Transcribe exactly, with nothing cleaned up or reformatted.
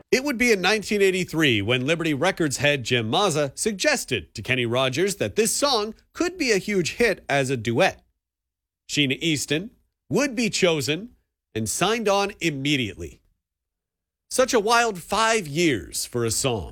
It would be in nineteen eighty-three when Liberty Records head Jim Mazza suggested to Kenny Rogers that this song could be a huge hit as a duet. Sheena Easton would be chosen and signed on immediately. Such a wild five years for a song.